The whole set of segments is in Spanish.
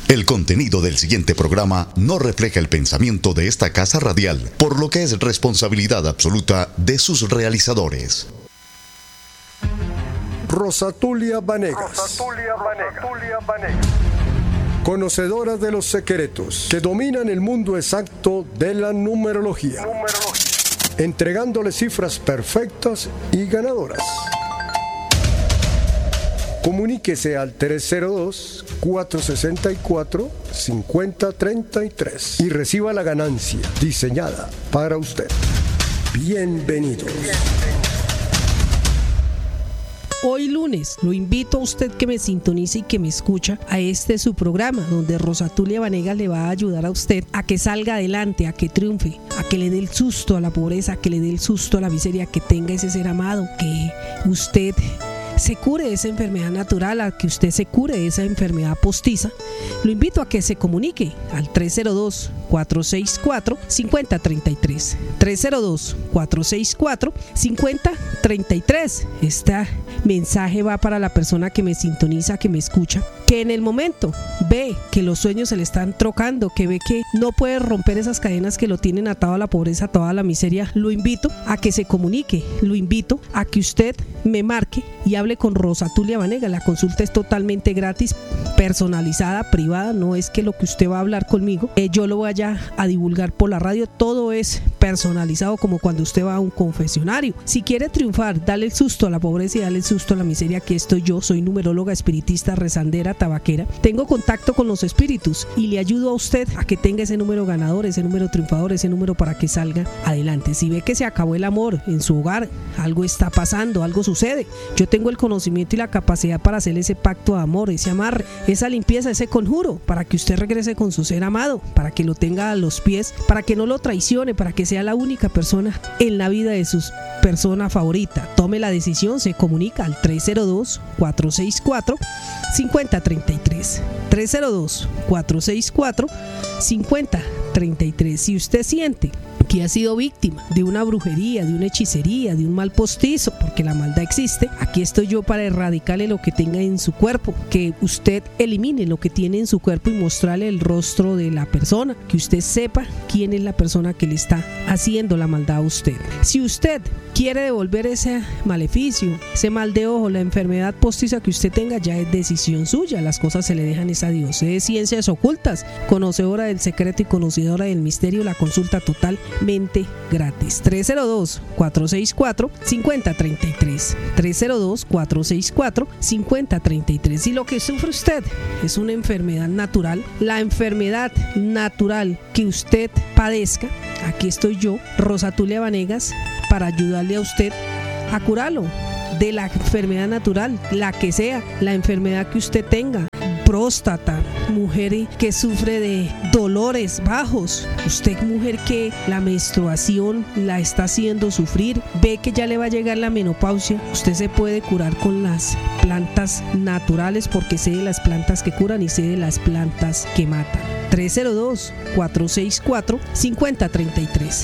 El contenido del siguiente programa no refleja el pensamiento de esta casa radial, por lo que es responsabilidad absoluta de sus realizadores. Rosatulia Vanegas. Conocedora de los secretos que dominan el mundo exacto de la numerología, entregándole cifras perfectas y ganadoras. Comuníquese al 302-464-5033 y reciba la ganancia diseñada para usted. Bienvenidos. Hoy lunes lo invito a usted que me sintonice y que me escucha a su programa donde Rosatulia Vanegas le va a ayudar a usted a que salga adelante, a que triunfe, a que le dé el susto a la pobreza, a que le dé el susto a la miseria, que tenga ese ser amado, que usted se cure de esa enfermedad natural, a que usted se cure de esa enfermedad postiza. Lo invito a que se comunique al 302-464-5033 302-464-5033. Este mensaje va para la persona que me sintoniza, que me escucha, que en el momento ve que los sueños se le están trocando, que ve que no puede romper esas cadenas que lo tienen atado a la pobreza, atado a la miseria. Lo invito a que se comunique, lo invito a que usted me marque y hable con Rosatulia Vanegas. La consulta es totalmente gratis, personalizada, privada. No es que lo que usted va a hablar conmigo yo lo vaya a divulgar por la radio. Todo es personalizado, como cuando usted va a un confesionario. Si quiere triunfar, dale el susto a la pobreza y dale el susto a la miseria. Aquí estoy yo, soy numeróloga, espiritista, rezandera, tabaquera. Tengo contacto con los espíritus y le ayudo a usted a que tenga ese número ganador, ese número triunfador, ese número para que salga adelante. Si ve que se acabó el amor en su hogar, algo está pasando, algo sucede, yo tengo el conocimiento y la capacidad para hacer ese pacto de amor, ese amarre, esa limpieza, ese conjuro, para que usted regrese con su ser amado, para que lo tenga a los pies, para que no lo traicione, para que sea la única persona en la vida de su persona favorita. Tome la decisión, se comunica al 302-464-5033 302-464-5033. Si usted siente que ha sido víctima de una brujería, de una hechicería, de un mal postizo, porque la maldad existe, aquí estoy yo para erradicarle lo que tenga en su cuerpo, que usted elimine lo que tiene en su cuerpo y mostrarle el rostro de la persona, que usted sepa quién es la persona que le está haciendo la maldad a usted. Si usted quiere devolver ese maleficio, ese mal de ojo, la enfermedad postiza que usted tenga, ya es decisión suya. Las cosas se le dejan a Dios. Es ciencias ocultas, conocedora del secreto y conocedora del misterio. La consulta totalmente gratis. 302-464-5033 302-464-5033. Si lo que sufre usted es una enfermedad natural, la enfermedad natural que usted padezca, aquí estoy yo, Rosatulia Vanegas, para ayudarle a usted a curarlo de la enfermedad natural, la que sea, la enfermedad que usted tenga. Próstata, mujer que sufre de dolores bajos, usted mujer que la menstruación la está haciendo sufrir, ve que ya le va a llegar la menopausia, usted se puede curar con las plantas naturales, porque sé de las plantas que curan y sé de las plantas que matan. 302-464-5033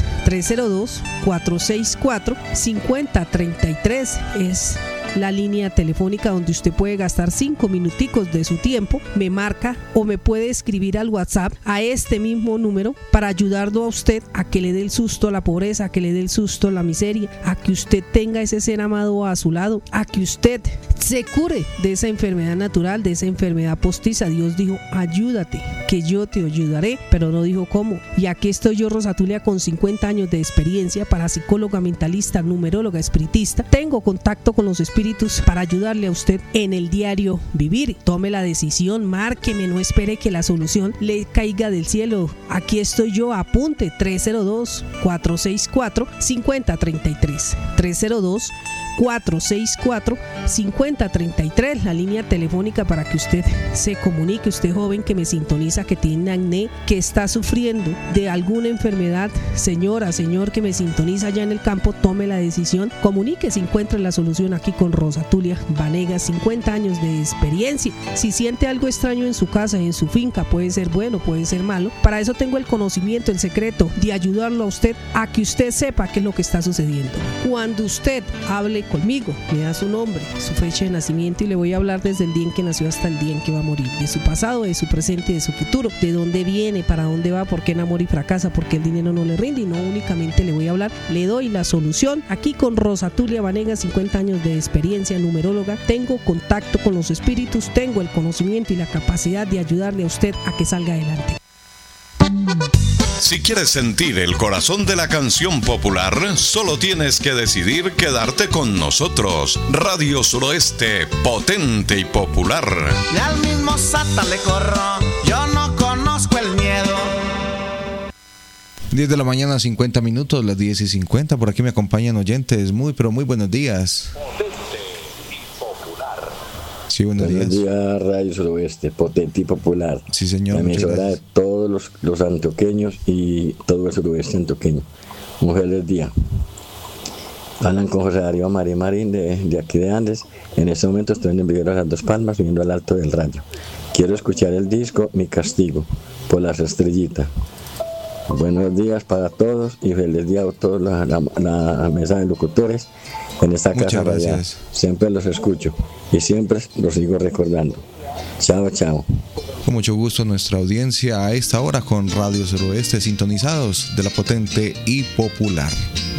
302-464-5033 es la línea telefónica donde usted puede gastar 5 minuticos de su tiempo, me marca o me puede escribir al WhatsApp a este mismo número para ayudarlo a usted a que le dé el susto a la pobreza, a que le dé el susto a la miseria, a que usted tenga ese ser amado a su lado, a que usted se cure de esa enfermedad natural, de esa enfermedad postiza. Dios dijo, ayúdate, que yo te ayudaré, pero no dijo cómo. Y aquí estoy yo, Rosatulia, con 50 años de experiencia, parapsicóloga, mentalista, numeróloga, espiritista. Tengo contacto con los espíritus para ayudarle a usted en el diario vivir. Tome la decisión, márqueme, no espere que la solución le caiga del cielo. Aquí estoy yo, apunte, 302-464-5033 302-464-5033, la línea telefónica para que usted se comunique, usted joven que me sintoniza, que tiene acné, que está sufriendo de alguna enfermedad, señora, señor que me sintoniza allá en el campo, tome la decisión, comuníquese, encuentre la solución aquí con Rosatulia Vanegas, 50 años de experiencia. Si siente algo extraño en su casa, en su finca, puede ser bueno, puede ser malo, para eso tengo el conocimiento, el secreto de ayudarlo a usted a que usted sepa qué es lo que está sucediendo. Cuando usted hable conmigo, me da su nombre, su fecha de nacimiento y le voy a hablar desde el día en que nació hasta el día en que va a morir, de su pasado, de su presente y de su futuro, de dónde viene, para dónde va, por qué enamora y fracasa, por qué el dinero no le rinde, y no únicamente le voy a hablar, le doy la solución. Aquí con Rosa Tulia Vanegas, 50 años de experiencia, numeróloga, tengo contacto con los espíritus, tengo el conocimiento y la capacidad de ayudarle a usted a que salga adelante. Si quieres sentir el corazón de la canción popular, solo tienes que decidir quedarte con nosotros. Radio Suroeste, potente y popular. Y al mismo Sata le corro, yo no conozco el miedo. 10 de la mañana, 50 minutos, las 10:50. Por aquí me acompañan oyentes. Muy, pero muy buenos días. Potente y popular. Sí, buenos días. Buenos días, Radio Suroeste, potente y popular. Sí, señor. La emisora de todos los antioqueños y todo el suroeste antioqueño. Mujer del día. Hablan con José Darío Marín de aquí de Andes. En este momento estoy en el Vivero de las Dos Palmas, subiendo al Alto del Rayo. Quiero escuchar el disco Mi Castigo, por Las Estrellitas. Buenos días para todos y feliz día a todos la mesa de locutores en esta casa radial. Siempre los escucho y siempre los sigo recordando. Chao, chao. Con mucho gusto nuestra audiencia a esta hora con Radio Suroeste, sintonizados de la potente y popular.